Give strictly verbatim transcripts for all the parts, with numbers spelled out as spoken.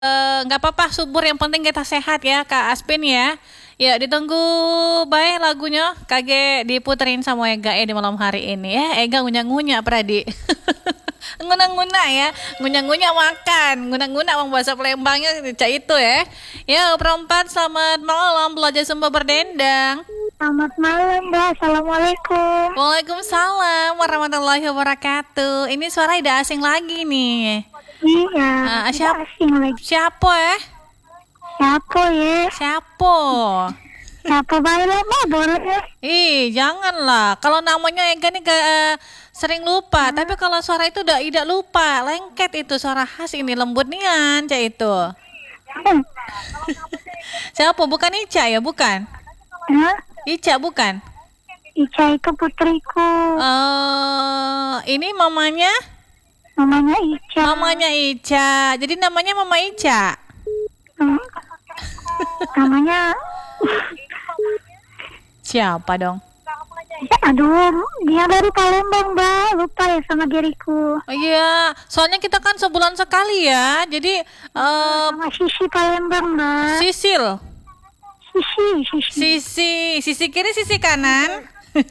Eh, nggak apa-apa subur, yang penting kita sehat ya Kak Aspin ya. Ya ditunggu baik lagunya kage diputerin sama Ega ya di malam hari ini ya. Ega ngunya-ngunya Pradi. Nguna-nguna ya, ngunya-ngunya makan, nguna-nguna orang bahasa Palembangnya cak itu ya. Ya perempat, selamat malam belajar Sumba berdendang. Selamat malam, Mbak. Assalamualaikum. Waalaikumsalam warahmatullahi wabarakatuh. Ini suara udah asing lagi nih. Iya. Ah, tidak siap- asing lagi. Siapa ya? Siapa ya? Siapa? Siapa baik lah, Mbak? Boleh ya? Ih, janganlah. Kalau namanya Ega nih gak, eh, sering lupa. Tapi kalau suara itu udah tidak lupa. Lengket itu suara khas ini, lembut nian, cak itu. Hmm. Siapa? Bukan Ica ya? Bukan? Hah? Ica bukan? Ica itu putriku. Eh, ini mamanya? Namanya Ica. Mamanya Ica. Jadi namanya Mama Ica. Hmm. Namanya... Siapa dong? Aduh, dia dari Palembang, Mbak. Lupa ya sama diriku. Oh iya, soalnya kita kan sebulan sekali ya. Jadi eh Sama Sisi Palembang, Mbak. Sisil. Sisi, Sisi. Sisi, sisi kiri, sisi kanan.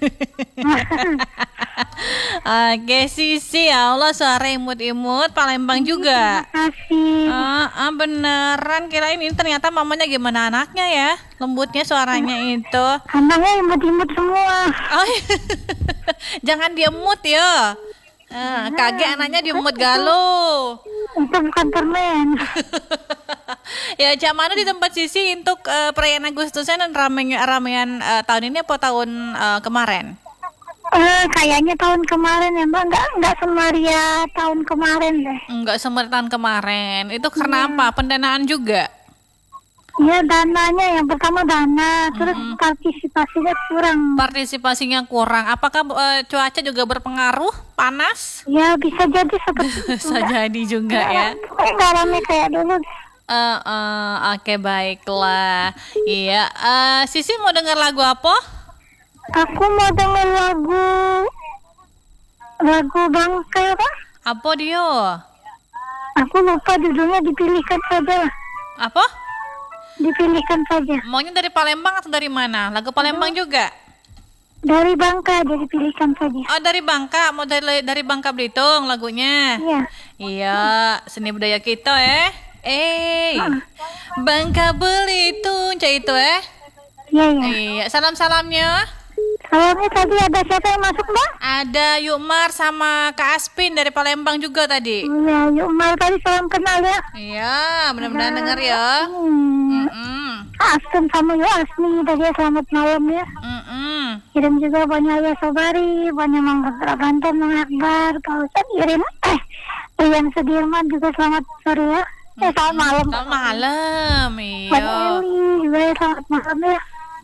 Oke, Sisi, ya Allah suara imut-imut Palembang juga. Terima kasih. Ah, ah, beneran kirain ini ternyata mamanya gimana anaknya ya, lembutnya suaranya itu. Anaknya imut-imut semua. Oh, jangan diemut ya. Ah, kaget anaknya diemut galuh. Itu bukan permen. Ya, cak mana di tempat Sisi untuk eh, perayaan Agustusan dan ramean ramean eh, tahun ini apa tahun eh, kemarin? Eh, kayaknya tahun kemarin ya, Mbak. Nggak, nggak semaria tahun kemarin deh. Enggak seperti tahun kemarin. Itu karena apa? Pendanaan juga. Ya, dananya yang pertama dana, terus partisipasinya kurang. Partisipasinya kurang. Apakah eh, cuaca juga berpengaruh? Panas? Ya, bisa jadi seperti itu. Bisa jadi juga ya. Nggak rame kayak dulu. Eh, eh, Oke, baiklah. Iya. eh, Sisi mau dengar lagu apa? Aku mau denger lagu lagu Bangkai apa? Apa dia? Aku lupa judulnya, dipilihkan saja. Apa? Dipilihkan saja. Maunya dari Palembang atau dari mana? Lagu Palembang juga? Dari Bangka, jadi pilihkan saja. Oh, dari Bangka. Mau dari dari Bangka Belitung lagunya. Iya. Iya, seni budaya kita eh. Eh, Bangka Belitung, cak itu eh. Iya, iya. Iya, salam-salamnya. Salamnya tadi ada siapa yang masuk, Mbak? Ada Yukmar sama Kak Aspin dari Palembang juga tadi. Iya, Yuk Mal tadi salam kenal ya. Iya, benar-benar dengar ya. Hmm. Mm-mm. Aspen sama Yo Asmi tadi ya, selamat malam ya. Mm-mm. Kirim juga banyak ya Sobari, banyak Mang Banten, Mang Akbar, Pak Ustadz Irin, eh, Rian Sudirman juga selamat sore ya. Eh, selamat malam. Selamat malam, Banyak iya. Eli juga ya, selamat malam ya.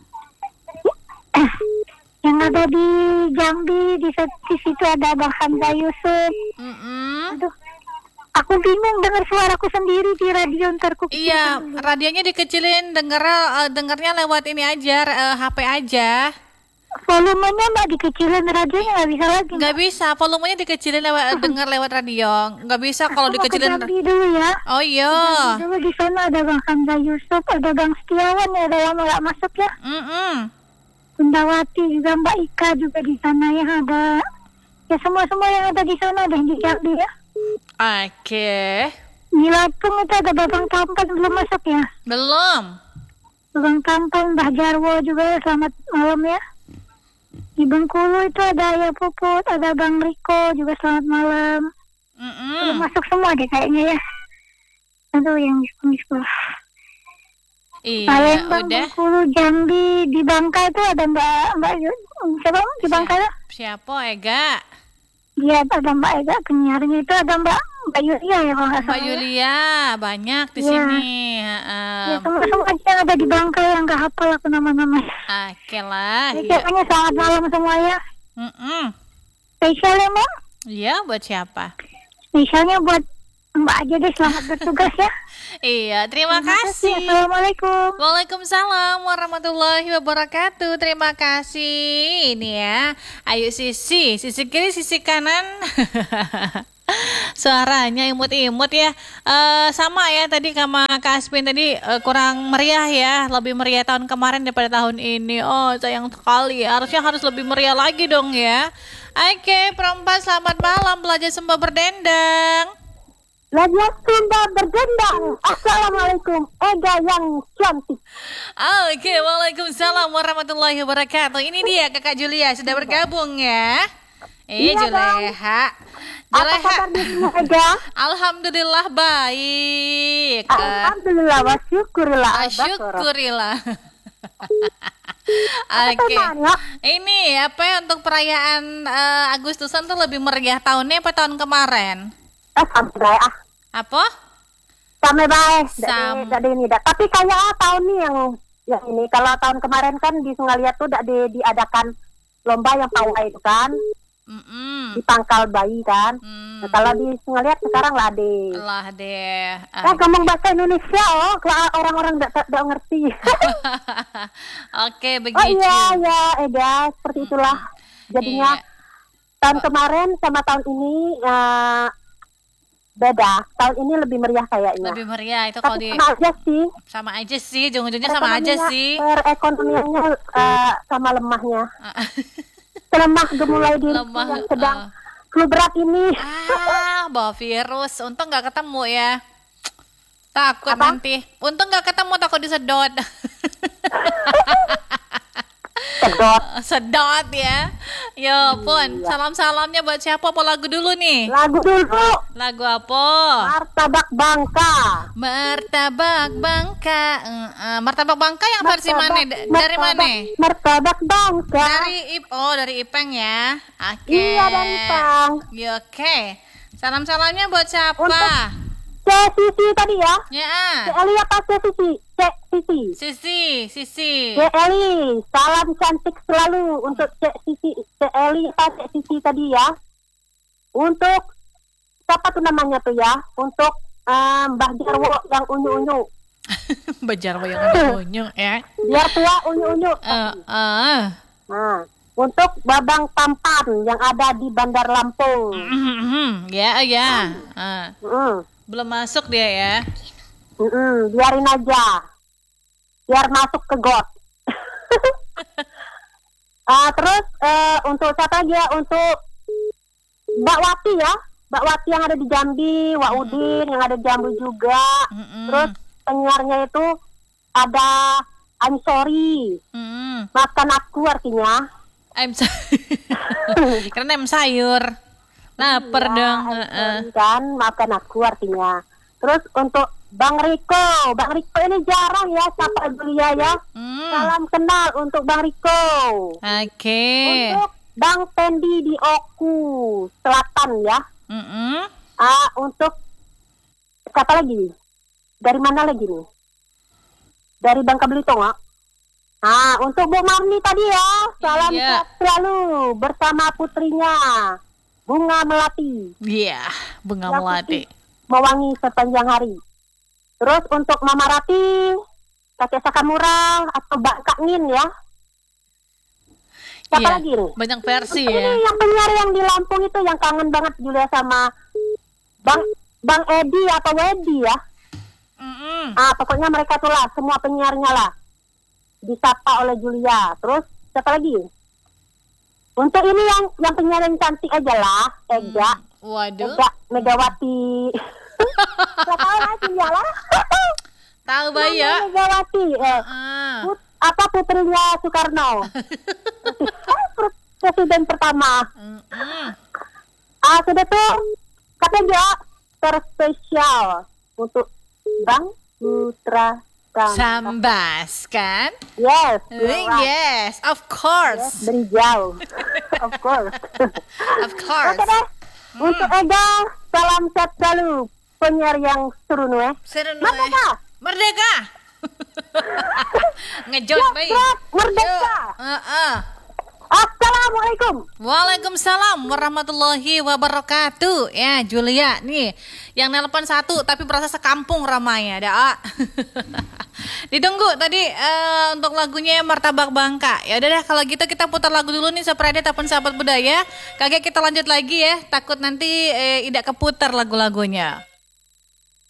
Eh, yang ada di Jambi, di, di situ ada Bang Hamzah Yusuf. Mm-mm. Aduh, aku bingung dengar suaraku sendiri di radio, ntar ku Iya, radionya dikecilin, denger eh, dengernya lewat ini aja, eh, H P aja. volumenya mbak dikecilin, radionya nggak bisa lagi. Nggak bisa, volumenya dikecilin lewat denger lewat radio. Nggak bisa kalau Aku mau ke dikecilin. Jambi dulu ya. Oh iya. Dulu di sana ada Bang Hamzah Yusuf, ada Bang Setiawan ya, ada lama nggak masuk ya. Mm-mm. Bundawati juga, Mbak Ika juga di sana ya, ada ya semua-semua yang ada di sana ada di Jambi ya. Oke. Di Lampung itu ada Babang Tampan belum masuk ya. Belum. Babang Tampan, Mbah Jarwo juga ya, selamat malam ya. Di Bengkulu itu ada Ayah Puput, ada Bang Riko juga selamat malam. Belum Mm-mm. masuk semua deh kayaknya ya. Aduh yang di sekolah. Iya, Palembang, udah. Bengkulu, Jambi, di Bangka itu ada Mbak Mbak Yu- siapa di Bangka ya? Siapa Ega? Dia ada Mbak Ega, penyiarnya itu ada Mbak Mbak Yulia ya kalau nggak Mbak salah. ya. Yulia banyak di Iya. sini. Ya Heeh. semua semua aja yang ada di Bangka yang nggak hafal aku nama-nama. Oke lah. Jadi Iya. pokoknya selamat malam semua ya. Mm-mm. Spesial ya Mbak. Iya, buat siapa? Spesialnya buat Mbak aja deh, selamat bertugas ya. Iya, terima kasih. Assalamualaikum. Waalaikumsalam warahmatullahi wabarakatuh. Terima kasih. Ini ya. Ayo Sisi, sisi kiri, sisi kanan. Suaranya imut-imut ya. Eh sama ya tadi sama Kak Aspin tadi eh, kurang meriah ya, lebih meriah tahun kemarin daripada tahun ini. Oh sayang sekali. Harusnya harus lebih meriah lagi dong ya. Oke, perempuan selamat malam belajar sembah berdendang. Belajar Sunda bergendang. Assalamualaikum, Ega yang cantik. Oke, waalaikumsalam warahmatullahi wabarakatuh. Ini dia Kakak Julia sudah bergabung ya. Eh, Iya, Juleha. Apa Juleha. kabar di semua, Ega? Alhamdulillah baik. Eh, Alhamdulillah, wa syukurillah. Syukurillah. Apa Oke. temanya? Ini apa ya untuk perayaan eh, Agustusan tuh lebih meriah tahunnya apa tahun kemarin? Eh, sampai baik ah. Apa? Sampai baik. Sam- Dari, dari ini dah. Tapi kayak ah, tahun ini yang yang ini. Kalau tahun kemarin kan di Sungai Liat tuh dak di, diadakan lomba yang pawai itu kan. Mm-mm. Di pangkal bayi kan. Hmm. Nah, kalau di Sungai Liat sekarang lah deh. Lah deh. Eh, ngomong bahasa Indonesia oh, kalau orang-orang tidak tidak ngerti. Oke, Oh begitu. iya, ya, Ega, seperti itulah. Jadinya Iya. tahun kemarin sama tahun ini eh, beda. Tahun ini lebih meriah kayaknya. Lebih meriah itu kalau Tapi di sama aja sih. sama aja sih, ujung-ujungnya sama aja Perekonomiannya- sih. Perekonomiannya eh, sama lemahnya. Selemah gemulai diri Lemah, yang sedang eh. flu berat ini. Ah, bawa virus. Untung nggak ketemu ya. Takut Apa? nanti. Untung nggak ketemu, takut disedot. Sedot. Sedot ya. Ya pun. Iya. Salam-salamnya buat siapa? Apa lagu dulu nih? Lagu dulu. Lagu apa? Martabak Bangka. Martabak Bangka. Eh, eh, Martabak Bangka yang versi Martabak- mana? Da- Dari martabak- mana? Martabak Bangka. Dari Ip oh dari Ipeng ya. Oke. Iya, dari Pang. Ya, oke. Salam-salamnya buat siapa? Untuk- Cek Sisi tadi ya. Ya. Cek Eli apa Cek Sisi? Cek Sisi. Sisi, Sisi. Cek Eli, salam cantik selalu untuk Cek Sisi. Cek Eli apa Cek Sisi tadi ya. Untuk siapa tuh namanya tuh ya? Untuk um, Mbah Jarwo yang unyu-unyu. Bejar yang ada unyu ya. Biar tua unyu-unyu. Eh, eh. Nah, untuk Babang Tampan yang ada di Bandar Lampung. Mhm, Ya, ya. Eh, Mm. belum masuk dia ya. Mm-mm, biarin aja. Biar masuk ke got. Ah, terus eh, untuk siapa lagi ya? Untuk Mbak Wati ya. Mbak Wati yang ada di Jambi, Wak Udin yang ada di Jambi juga. Mm-mm. Terus penyiarnya itu ada I'm sorry. Mm-mm. Maafkan aku artinya. I'm sorry. Karena I'm sayur. Lapar Ya, dong. I'm Heeh. sorry kan, maafkan aku artinya. Terus untuk Bang Riko, Bang Riko ini jarang ya sapa Julia ya. Hmm. Salam kenal untuk Bang Riko. Oke. Untuk Bang Tendi di Oku Selatan ya. Mm-mm. Ah, untuk siapa lagi? Dari mana lagi nih? Dari Bangka Belitung ah. Ah, untuk Bu Marni tadi ya. Salam Iya. sehat selalu bersama putrinya Bunga Melati. Iya, bunga Yang melati. putih mewangi sepanjang hari. Terus untuk Mama Rati, Kakek Sakamura atau Mbak Kak Nin ya. Siapa Iya, lagi nih? banyak versi Ini ya. yang penyiar yang di Lampung itu yang kangen banget Julia sama Bang Bang Edi atau Wedi ya. Mm-mm. Ah, pokoknya mereka tuh lah, semua penyiarnya lah. Disapa oleh Julia. Terus siapa lagi? Untuk ini yang yang penyiar yang cantik aja lah, Ega. Waduh, Ega Megawati. Gak tahu lah Julia lah. tahu ya. Megawati. Eh, Ah. put- apa putrinya Soekarno? Presiden pertama. Mm-mm. Ah, sudah tuh katanya terspesial untuk Bang Putra Sam. Sambas kan? Yes, Eh, you're right. Yes, of course. Dari jauh. Of course. Of course. Oke deh. Untuk Ega, salam sehat selalu. Penyiar yang seru nih. Seru nih. Merdeka. Merdeka. Ngejot Ya, baik. ya, merdeka. Heeh. Assalamualaikum. Waalaikumsalam warahmatullahi wabarakatuh. Ya, Julia nih yang nelpon satu tapi berasa sekampung ramainya, dah. Ditunggu tadi uh, untuk lagunya Martabak Bangka. Ya udah dah kalau gitu kita putar lagu dulu nih Sapradi ataupun sahabat budaya. Kagak kita lanjut lagi ya. Takut nanti eh, tidak keputar lagu-lagunya.